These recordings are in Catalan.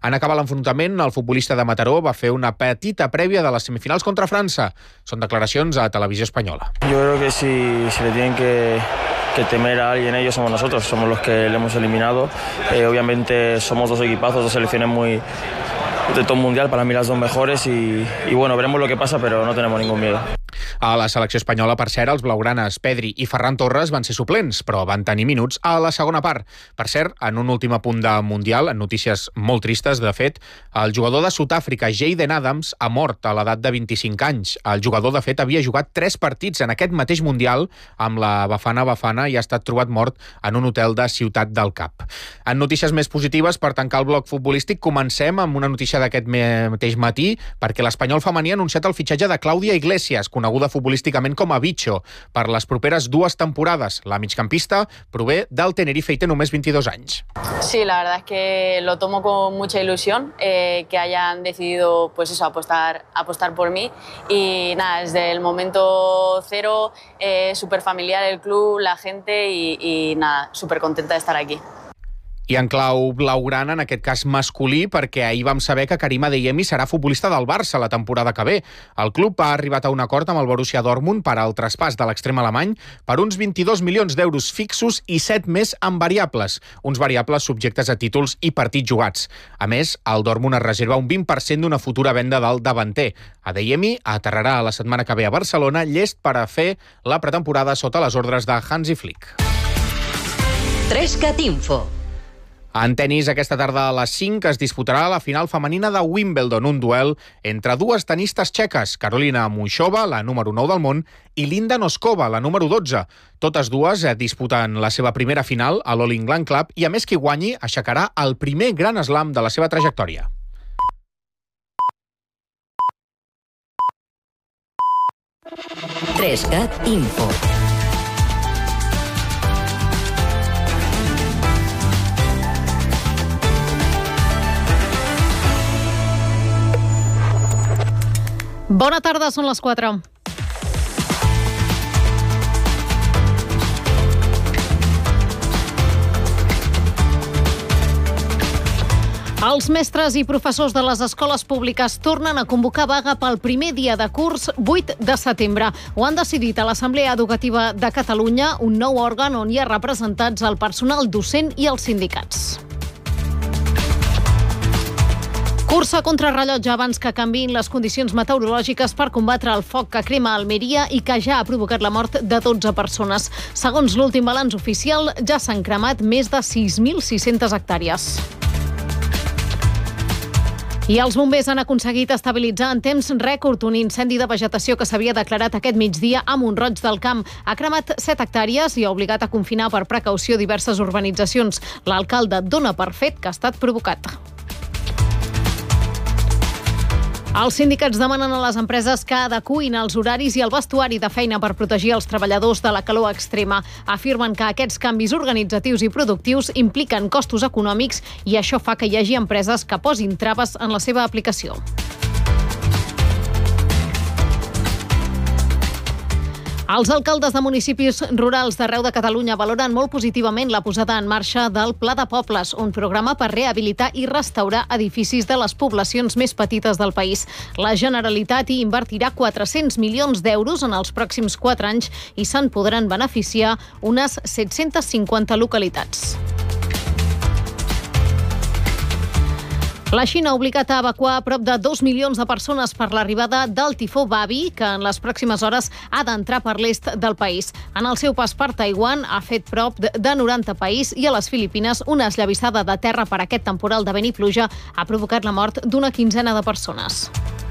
En acabar l'enfrontament, el futbolista de Mataró va fer una petita prèvia de les semifinals contra França. Són declaracions a Televisió Espanyola. Yo creo que si le tienen que temer a alguien, ellos somos nosotros, somos los que le hemos eliminado. Obviamente somos dos equipazos, dos selecciones muy de top mundial, para mí las dos mejores y bueno, veremos lo que pasa, pero no tenemos ningún miedo. A la selecció espanyola, per cert, els blaugranes Pedri i Ferran Torres van ser suplents, però van tenir minuts a la segona part. Per cert, en un últim apunt de Mundial, en notícies molt tristes, de fet, el jugador de Sud-àfrica, Jayden Adams, ha mort a l'edat de 25 anys. El jugador, de fet, havia jugat 3 partits en aquest mateix Mundial amb la Bafana i ha estat trobat mort en un hotel de Ciutat del Cap. En notícies més positives, per tancar el bloc futbolístic, comencem amb una notícia d'aquest mateix matí, perquè l'Espanyol femení ha anunciat el fitxatge de Clàudia Iglesias, coneguda futbolísticament com a Bicho, per les properes 2 temporades. La migcampista prové del Tenerife i té només 22 anys. Sí, la verdad es que lo tomo con mucha ilusión, que hayan decidido pues eso, apostar por mí y nada, desde el momento cero, súper familiar el club, la gente y nada, súper contenta de estar aquí. I en clau blaugrana, en aquest cas masculí, perquè ahir vam saber que Karim Adeyemi serà futbolista del Barça la temporada que ve. El club ha arribat a un acord amb el Borussia Dortmund per al traspàs de l'extrem alemany per uns 22 milions d'euros fixos i 7 més en variables, uns variables subjectes a títols i partits jugats. A més, el Dortmund es reserva un 20% d'una futura venda del davanter. Adeyemi aterrarà la setmana que ve a Barcelona, llest per a fer la pretemporada sota les ordres de Hansi Flick. 3CAT Info. En tenis, aquesta tarda a les 5 es disputarà la final femenina de Wimbledon, un duel entre 2 tenistes txeques, Karolina Muchova, la número 9 del món, i Linda Noskova, la número 12. Totes dues disputen la seva primera final a l'All England Club i, a més, qui guanyi aixecarà el primer Grand Slam de la seva trajectòria. Trescat Info. Bona tarda, són les 4. Els mestres i professors de les escoles públiques tornen a convocar vaga pel primer dia de curs 8 de setembre. Ho han decidit a l'Assemblea Educativa de Catalunya, un nou òrgan on hi ha representats el personal docent i els sindicats. Cursa contra rellotge abans que canviïn les condicions meteorològiques per combatre el foc que crema a Almeria i que ja ha provocat la mort de 12 persones. Segons l'últim balanç oficial, ja s'han cremat més de 6.600 hectàrees. I els bombers han aconseguit estabilitzar en temps rècord un incendi de vegetació que s'havia declarat aquest migdia a Mont-roig del Camp. Ha cremat 7 hectàrees i ha obligat a confinar per precaució diverses urbanitzacions. L'alcalde dona per fet que ha estat provocat. Els sindicats demanen a les empreses que adeqüin els horaris i el vestuari de feina per protegir els treballadors de la calor extrema. Afirmen que aquests canvis organitzatius i productius impliquen costos econòmics i això fa que hi hagi empreses que posin traves en la seva aplicació. Els alcaldes de municipis rurals d'arreu de Catalunya valoren molt positivament la posada en marxa del Pla de Pobles, un programa per rehabilitar i restaurar edificis de les poblacions més petites del país. La Generalitat hi invertirà 400 milions d'euros en els pròxims 4 anys i se'n podran beneficiar unes 750 localitats. La Xina ha obligat a evacuar prop de 2 milions de persones per l'arribada del tifó Babi, que en les pròximes hores ha d'entrar per l'est del país. En el seu pas per Taiwan ha fet prop de 90 països i a les Filipines una esllavissada de terra per aquest temporal de vent i pluja ha provocat la mort d'una quinzena de persones.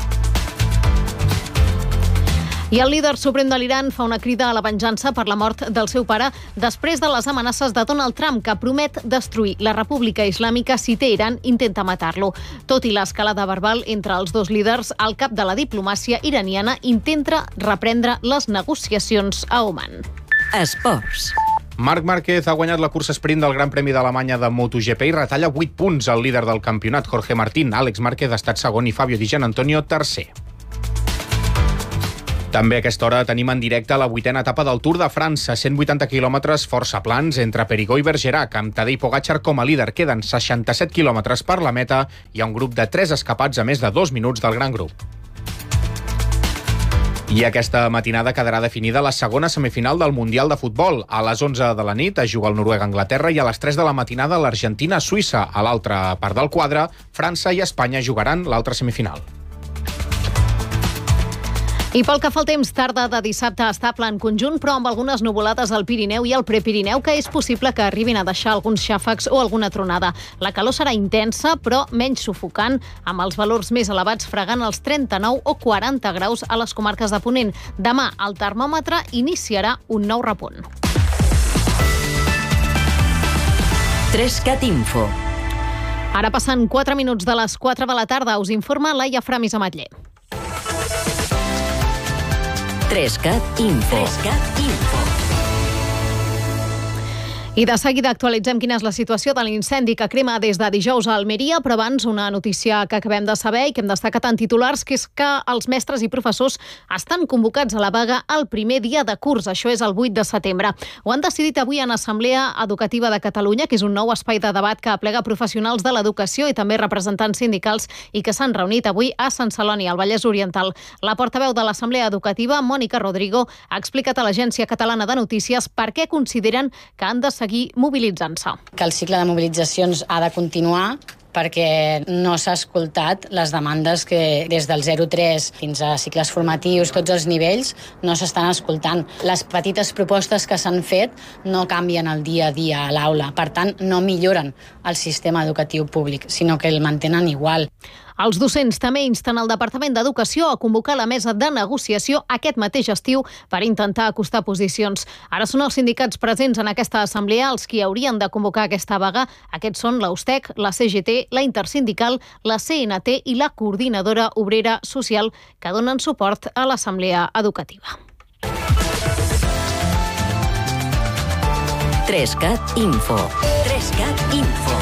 I el líder suprem de l'Iran fa una crida a la venjança per la mort del seu pare després de les amenaces de Donald Trump, que promet destruir la República Islàmica si Teheran intenta matar-lo. Tot i l'escalada verbal entre els dos líders, el cap de la diplomàcia iraniana intenta reprendre les negociacions a Oman. Esports. Marc Márquez ha guanyat la cursa sprint del Gran Premi d'Alemanya de MotoGP i retalla 8 punts al líder del campionat, Jorge Martín. Àlex Márquez ha estat segon i Fabio Di Giannantonio tercer. També a aquesta hora tenim en directe la 8a etapa del Tour de França, 180 quilòmetres força plans entre Périgueux i Bergerac, amb Tadej Pogačar com a líder. Queden 67 quilòmetres per la meta. Hi ha un grup de 3 escapats a més de 2 minuts del gran grup. I aquesta matinada quedarà definida la segona semifinal del Mundial de Futbol. A les 11 de la nit es juga el Noruega-Anglaterra i a les 3 de la matinada l'Argentina-Suïssa. A l'altra part del quadre, França i Espanya jugaran l'altra semifinal. I pel que fa al temps, tarda de dissabte estable en conjunt, però amb algunes nuvolades al Pirineu i al Prepirineu, que és possible que arribin a deixar alguns xàfecs o alguna tronada. La calor serà intensa, però menys sufocant, amb els valors més elevats fregant els 39 o 40 graus a les comarques de Ponent. Demà el termòmetre iniciarà un nou repunt. 3CAT Info. Ara passen 4 minuts de les 4 de la tarda. Us informa Laia Framis Ametller. 3CAT Info. 3CAT Info. I de seguida actualitzem quina és la situació de l'incendi que crema des de dijous a Almeria, però abans una notícia que acabem de saber i que hem destacat en titulars, que és que els mestres i professors estan convocats a la vaga el primer dia de curs, això és el 8 de setembre. Ho han decidit avui en Assemblea Educativa de Catalunya, que és un nou espai de debat que aplega professionals de l'educació i també representants sindicals i que s'han reunit avui a Sant Celoni, al Vallès Oriental. La portaveu de l'Assemblea Educativa, Mònica Rodrigo, ha explicat a l'Agència Catalana de Notícies per què consideren que han de seguir mobilitzant-se. Que el cicle de mobilitzacions ha de continuar perquè no s'ha escoltat les demandes que des del 0-3 fins a cicles formatius, tots els nivells, no s'estan escoltant. Les petites propostes que s'han fet no canvien el dia a dia a l'aula. Per tant, no milloren el sistema educatiu públic, sinó que el mantenen igual. Els docents també insten el Departament d'Educació a convocar la mesa de negociació aquest mateix estiu per intentar acostar posicions. Ara són els sindicats presents en aquesta assemblea els qui haurien de convocar aquesta vaga. Aquests són la USTEC, la CGT, la Intersindical, la CNT i la Coordinadora Obrera Social, que donen suport a l'Assemblea Educativa. 3CAT Info. 3CAT Info.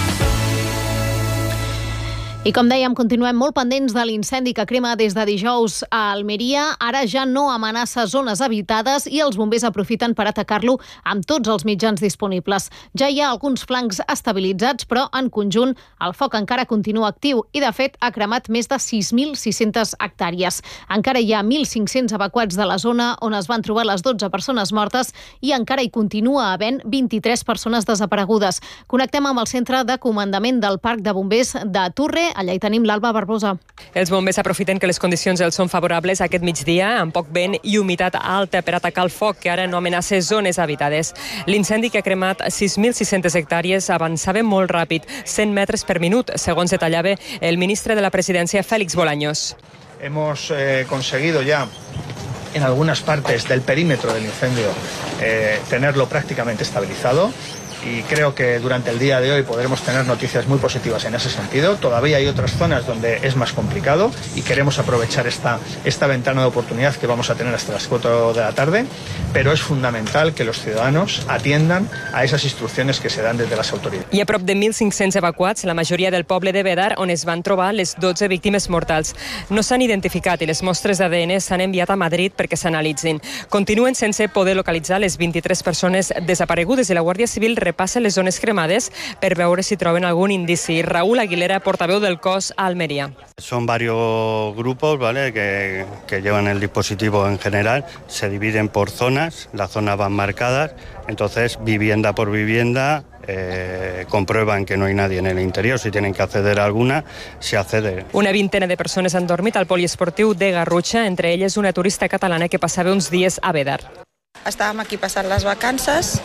I com dèiem, continuem molt pendents de l'incendi que crema des de dijous a Almeria. Ara ja no amenaça zones habitades i els bombers aprofiten per atacar-lo amb tots els mitjans disponibles. Ja hi ha alguns flancs estabilitzats, però en conjunt el foc encara continua actiu i, de fet, ha cremat més de 6.600 hectàrees. Encara hi ha 1.500 evacuats de la zona on es van trobar les 12 persones mortes i encara hi continua havent 23 persones desaparegudes. Connectem amb el centre de comandament del Parc de Bombers de Turre. Allà hi tenim l'Alba Barbosa. Els bombers aprofiten que les condicions els són favorables aquest migdia, amb poc vent i humitat alta per atacar el foc, que ara no amenaça zones habitades. L'incendi, que ha cremat 6.600 hectàrees, avançava molt ràpid, 100 metres per minut, segons detallava el ministre de la Presidència, Félix Bolaños. Hemos conseguido ya en algunas partes del perímetro del incendio tenerlo prácticamente estabilizado. Y creo que durante el día de hoy podremos tener noticias muy positivas en ese sentido. Todavía hay otras zonas donde es más complicado y queremos aprovechar esta ventana de oportunidad que vamos a tener hasta las 4 de la tarde, pero es fundamental que los ciudadanos atiendan a esas instrucciones que se dan desde las autoridades. Hi ha prop de 1.500 evacuats, la majoria del poble de Bedar, on es van trobar les 12 víctimes mortals. No s'han identificat i les mostres d'ADN s'han enviat a Madrid perquè s'analitzin. Continuen sense poder localitzar les 23 persones desaparegudes i la Guàrdia Civil repassa les zones cremades per veure si troben algun indici. Raúl Aguilera, portaveu del cos a Almería. Son varios grupos, ¿vale?, que llevan el dispositivo en general, se dividen por zonas, las zonas van marcadas, entonces vivienda por vivienda comprueban que no hay nadie en el interior, si tienen que acceder a alguna, se accede. Una vintena de persones han dormit al poliesportiu de Garrutxa, entre elles una turista catalana que passava uns dies a Bedar. Estàvem aquí passant les vacances,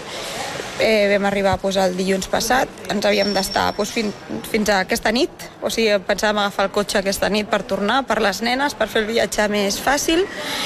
vam arribar el dilluns passat, ens havíem d'estar fins a aquesta nit, o sigui, pensàvem agafar el cotxe aquesta nit per tornar, per les nenes, per fer el viatge més fàcil,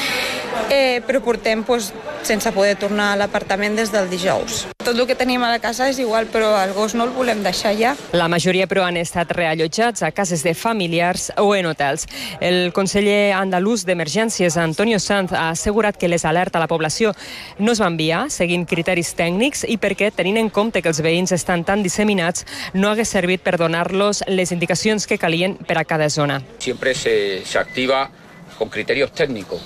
però portem sense poder tornar a l'apartament des del dijous. Tot el que tenim a la casa és igual, però el gos no el volem deixar ja. La majoria, però, han estat reallotjats a cases de familiars o en hotels. El conseller andalús d'Emergències, Antonio Sanz, ha assegurat que les alertes a la població no es van enviar seguint criteris tècnics i perquè, tenint en compte que els veïns estan tan disseminats, no hagués servit per donar-los les indicacions que calien per a cada zona. Siempre se activa con criterios técnicos.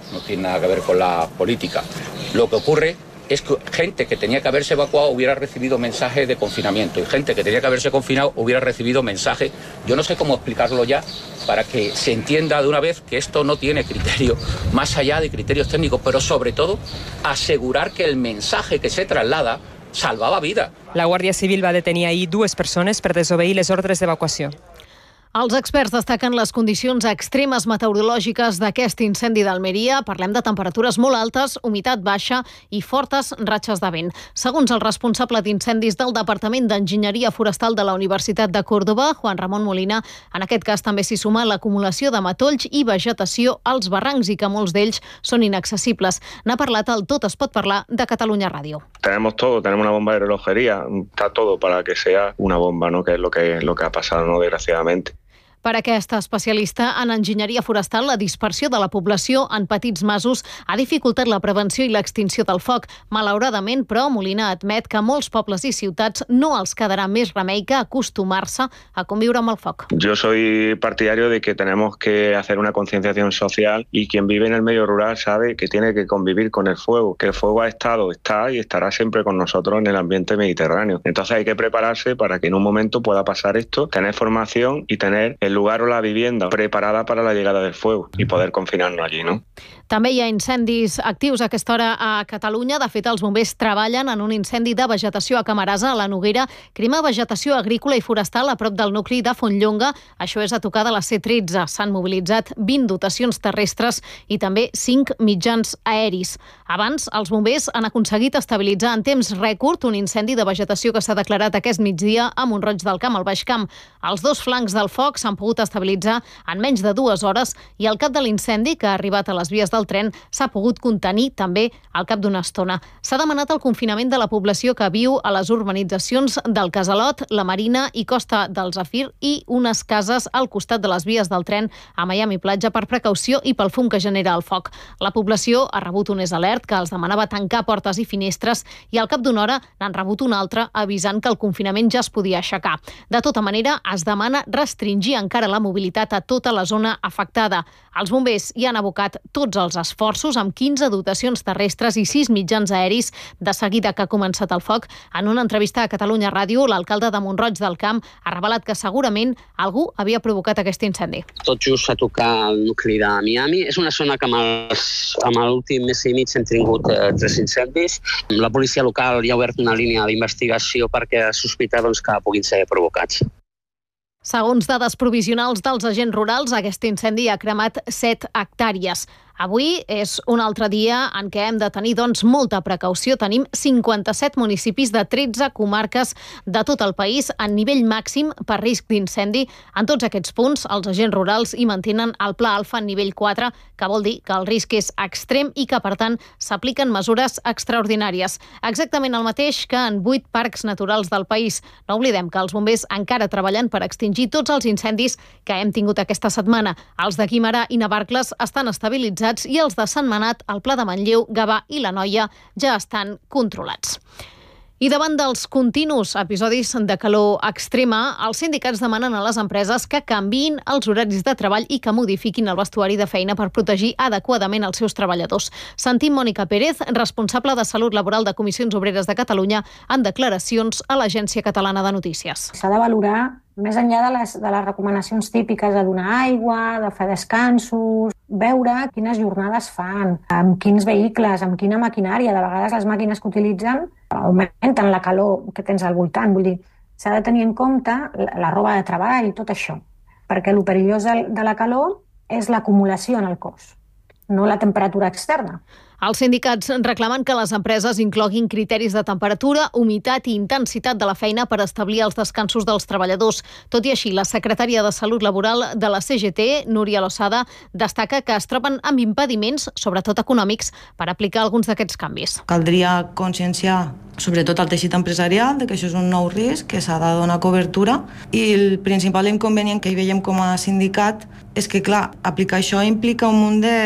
no tiene nada que ver con la política. Lo que ocurre es que gente que tenía que haberse evacuado hubiera recibido mensajes de confinamiento y gente que tenía que haberse confinado hubiera recibido mensajes. Yo no sé cómo explicarlo ya para que se entienda de una vez que esto no tiene criterio, más allá de criterios técnicos, pero sobre todo asegurar que el mensaje que se traslada salvava vida. La Guàrdia Civil va detenir ahir 2 persones per desobeir les ordres d'evacuació. Els experts destaquen les condicions extremes meteorològiques d'aquest incendi d'Almeria. Parlem de temperatures molt altes, humitat baixa i fortes ratxes de vent. Segons el responsable d'incendis del Departament d'Enginyeria Forestal de la Universitat de Còrdova, Juan Ramon Molina, en aquest cas també s'hi suma l'acumulació de matolls i vegetació als barrancs i que molts d'ells són inaccessibles. N'ha parlat al Tot es pot parlar de Catalunya Ràdio. Tenemos todo, tenemos una bomba de relojería, está todo para que sea una bomba, ¿no? Que es lo que ha pasado, ¿no? Desgraciadamente. Per aquesta especialista en enginyeria forestal, la dispersió de la població en petits masos ha dificultat la prevenció i l'extinció del foc. Malauradament, però, Molina admet que a molts pobles i ciutats no els quedarà més remei que acostumar-se a conviure amb el foc. Yo soy partidario de que tenemos que hacer una concienciación social y quien vive en el medio rural sabe que tiene que convivir con el fuego, que el fuego ha estado, está y estará siempre con nosotros en el ambiente mediterráneo. Entonces hay que prepararse para que en un momento pueda pasar esto, tener formación y tener el lugar o la vivienda preparada para la llegada del fuego y poder confinarnos allí, ¿no? També hi ha incendis actius a aquesta hora a Catalunya. De fet, els bombers treballen en un incendi de vegetació a Camarasa, a la Noguera. Crema vegetació agrícola i forestal a prop del nucli de Fontlllonga. Això és a tocar de la C13. S'han mobilitzat 20 dotacions terrestres i també 5 mitjans aeris. Abans, els bombers han aconseguit estabilitzar en temps rècord un incendi de vegetació que s'ha declarat aquest migdia a Mont-roig del Camp, al Baix Camp. Els 2 flancs del foc s'han pogut estabilitzar en menys de 2 hores i el cap de l'incendi, que ha arribat a les vies del tren, s'ha pogut contenir també al cap d'una estona. S'ha demanat el confinament de la població que viu a les urbanitzacions del Casalot, la Marina i Costa del Zafir i unes cases al costat de les vies del tren a Miami Platja per precaució i pel fum que genera el foc. La població ha rebut un alert que els demanava tancar portes i finestres i al cap d'una hora n'han rebut un altre avisant que el confinament ja es podia aixecar. De tota manera, es demana restringir encara la mobilitat a tota la zona afectada. Els bombers hi han abocat tots els esforços amb 15 dotacions terrestres i 6 mitjans aeris de seguida que ha començat el foc. En una entrevista a Catalunya Ràdio, l'alcalde de Mont-roig del Camp ha revelat que segurament algú havia provocat aquest incendi. Tot just a tocar el nucli de Miami. És una zona que amb l'últim mes i mig hem tingut 3 incendis. La policia local ja ha obert una línia d'investigació perquè sospita que puguin ser provocats. Segons dades provisionals dels agents rurals, aquest incendi ha cremat 7 hectàrees. Avui és un altre dia en què hem de tenir, molta precaució. Tenim 57 municipis de 13 comarques de tot el país en nivell màxim per risc d'incendi. En tots aquests punts, els agents rurals hi mantenen el Pla Alfa en nivell 4, que vol dir que el risc és extrem i que, per tant, s'apliquen mesures extraordinàries. Exactament el mateix que en 8 parcs naturals del país. No oblidem que els bombers encara treballen per extingir tots els incendis que hem tingut aquesta setmana. Els de Guimerà i Navarcles estan estabilitzats i els de Sentmenat, el Pla de Manlleu, Gavà i la Noia ja estan controlats. I davant dels continus episodis de calor extrema, els sindicats demanen a les empreses que canviïn els horaris de treball i que modifiquin el vestuari de feina per protegir adequadament els seus treballadors. Sentim Mònica Pérez, responsable de Salut Laboral de Comissions Obreres de Catalunya, en declaracions a l'Agència Catalana de Notícies. S'ha de valorar, més enllà de les recomanacions típiques de donar aigua, de fer descansos, veure quines jornades fan, amb quins vehicles, amb quina maquinària. De vegades les màquines que utilitzen augmenten la calor que tens al voltant. Vull dir, s'ha de tenir en compte la roba de treball i tot això, perquè el perillós de la calor és l'acumulació en el cos, no la temperatura externa. Els sindicats reclamen que les empreses incloguin criteris de temperatura, humitat i intensitat de la feina per establir els descansos dels treballadors. Tot i així, la secretària de Salut Laboral de la CGT, Núria Losada, destaca que es troben amb impediments, sobretot econòmics, per aplicar alguns d'aquests canvis. Caldria conscienciar sobretot al teixit empresarial de que això és un nou risc, que s'ha de donar cobertura, i el principal inconvenient que hi veiem com a sindicat és que, clar, aplicar això implica un munt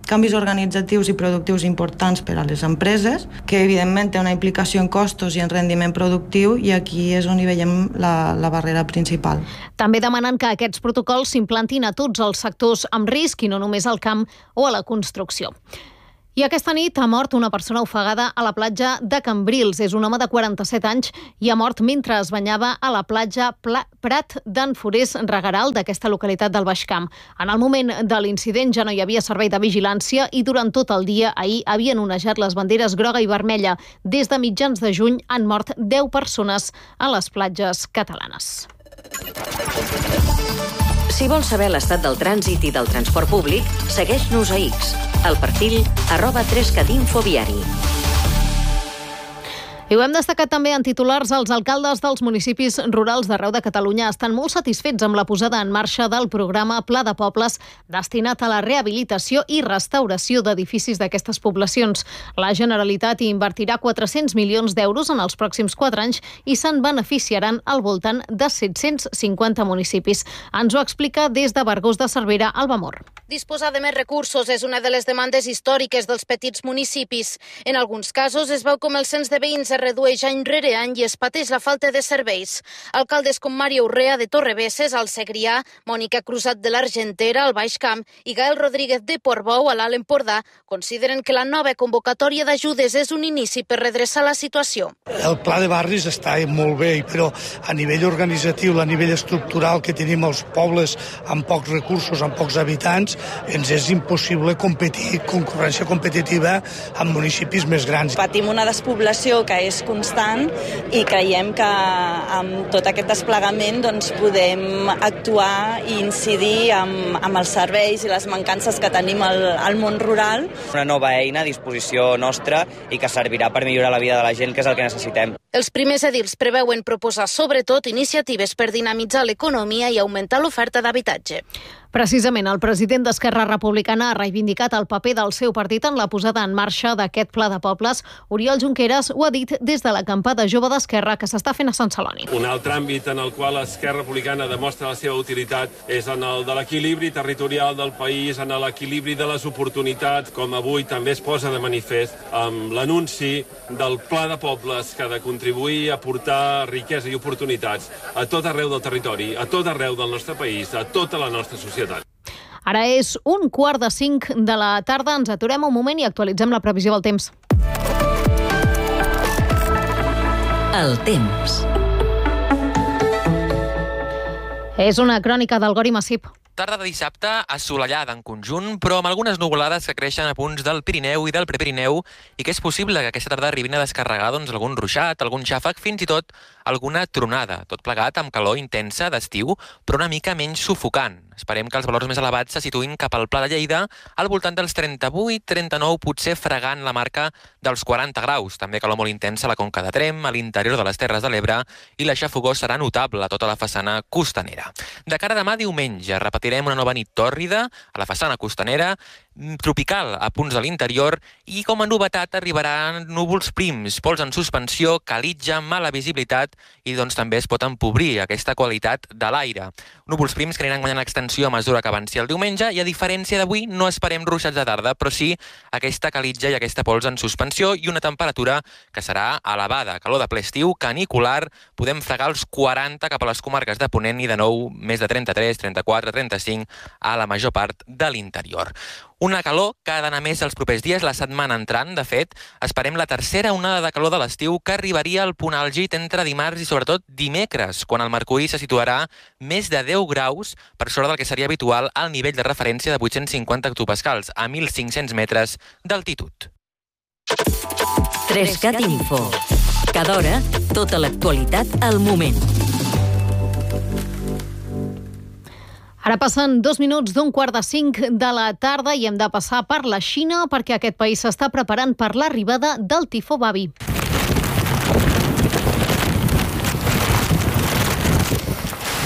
canvis organitzatius i productius importants per a les empreses, que evidentment té una implicació en costos i en rendiment productiu, i aquí és on hi veiem la barrera principal. També demanen que aquests protocols s'implantin a tots els sectors amb risc i no només al camp o a la construcció. I aquesta nit ha mort una persona ofegada a la platja de Cambrils. És un home de 47 anys i ha mort mentre es banyava a la platja Prat d'en Forés Regaral d'aquesta localitat del Baix Camp. En el moment de l'incident ja no hi havia servei de vigilància i durant tot el dia ahir havien onejat les banderes groga i vermella. Des de mitjans de juny han mort 10 persones a les platges catalanes. Si vols saber l'estat del trànsit i del transport públic, segueix-nos a X, al perfil @3catinfoviari. I ho hem destacat també en titulars. Els alcaldes dels municipis rurals d'arreu de Catalunya estan molt satisfets amb la posada en marxa del programa Pla de Pobles destinat a la rehabilitació i restauració d'edificis d'aquestes poblacions. La Generalitat hi invertirà 400 milions d'euros en els pròxims 4 anys i se'n beneficiaran al voltant de 750 municipis. Ens ho explica des de Vergós de Cervera, Alba Mor. Disposar de més recursos és una de les demandes històriques dels petits municipis. En alguns casos es veu com el cens de veïns es redueix any rere any i es pateix la falta de serveis. Alcaldes com Mario Urrea de Torrebesses, al Segrià, Mònica Crusat de l'Argentera, al Baix Camp, i Gael Rodríguez de Portbou, a l'Alt Empordà, consideren que la nova convocatòria d'ajudes és un inici per redreçar la situació. El pla de barris està molt bé, però a nivell organitzatiu, a nivell estructural que tenim els pobles amb pocs recursos, amb pocs habitants, ens és impossible competir, concurrència competitiva amb municipis més grans. Patim una despoblació que és constant i creiem que amb tot aquest desplegament podem actuar i incidir amb els serveis i les mancances que tenim al món rural. Una nova eina a disposició nostra i que servirà per millorar la vida de la gent, que és el que necessitem. Els primers edils preveuen proposar sobretot iniciatives per dinamitzar l'economia i augmentar l'oferta d'habitatge. Precisament, el president d'Esquerra Republicana ha reivindicat el paper del seu partit en la posada en marxa d'aquest Pla de Pobles. Oriol Junqueras ho ha dit des de l'acampada jove d'Esquerra que s'està fent a Sant Celoni. Un altre àmbit en el qual Esquerra Republicana demostra la seva utilitat és en el de l'equilibri territorial del país, en l'equilibri de les oportunitats, com avui també es posa de manifest amb l'anunci del Pla de Pobles que ha de contribuir a portar riquesa i oportunitats a tot arreu del territori, a tot arreu del nostre país, a tota la nostra societat. Ara és 4:45 de la tarda. Ens aturem un moment i actualitzem la previsió del temps. El temps. És una crònica del Gori Massip. Tarda de dissabte assolellada en conjunt, però amb algunes nuvolades que creixen a punts del Pirineu i del Prepirineu i que és possible que aquesta tarda arribin a descarregar algun ruixat, algun xàfec, fins i tot alguna tronada. Tot plegat amb calor intensa d'estiu, però una mica menys sufocant. Esperem que els valors més elevats se situïn cap al Pla de Lleida, al voltant dels 38-39, potser fregant la marca dels 40 graus. També calor molt intensa a la Conca de Tremp, a l'interior de les Terres de l'Ebre, i la xafogor serà notable a tota la façana costanera. De cara a demà diumenge, repetirem una nova nit tòrrida a la façana costanera, tropical a punts de l'interior, i com a novetat arribaran núvols prims, pols en suspensió, calitja, mala visibilitat, i doncs també es pot empobrir aquesta qualitat de l'aire. Núvols prims que aniran guanyant extensió a mesura que avanci el diumenge, i a diferència d'avui no esperem ruixats de tarda, però sí aquesta calitja i aquesta pols en suspensió i una temperatura que serà elevada. Calor de ple estiu, canicular, podem fregar els 40 cap a les comarques de Ponent i de nou més de 33, 34, 35 a la major part de l'interior. Una calor que ha d'anar més els propers dies, la setmana entrant. De fet, esperem la tercera onada de calor de l'estiu, que arribaria al punt àlgid entre dimarts i sobretot dimecres, quan el mercuri se situarà més de 10 graus per sobre del que seria habitual al nivell de referència de 850 hectopascals, a 1.500 metres d'altitud. 3CAT Info. Cada hora, tota l'actualitat al moment. Ara passen 2 minuts d'4:45 de la tarda i hem de passar per la Xina perquè aquest país s'està preparant per l'arribada del tifó Babi.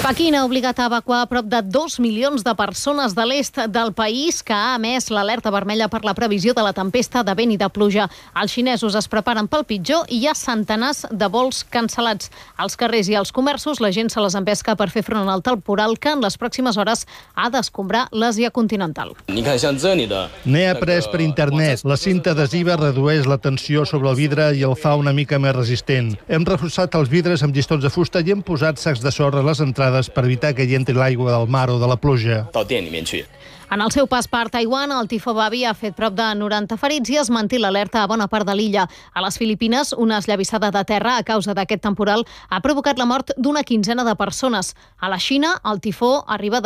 Pequín ha obligat a evacuar a prop de 2 milions de persones de l'est del país, que ha emès l'alerta vermella per la previsió de la tempesta de vent i de pluja. Els xinesos es preparen pel pitjor i hi ha centenars de vols cancel·lats. Als carrers i als comerços la gent se les empesca per fer front al temporal que en les pròximes hores ha d'escombrar l'Àsia continental. N'he après per internet. La cinta adhesiva redueix la tensió sobre el vidre i el fa una mica més resistent. Hem reforçat els vidres amb llistons de fusta i hem posat sacs de sorra a les entrades per evitar que hi entri l'aigua del mar o de la pluja. En el seu pas per Taiwan, el tifó Babi ha fet prop de 90 ferits i es manté l'alerta a bona part de l'illa. A les Filipines, una esllavissada de terra a causa d'aquest temporal ha provocat la mort d'una quinzena de persones. A la Xina, el tifó arriba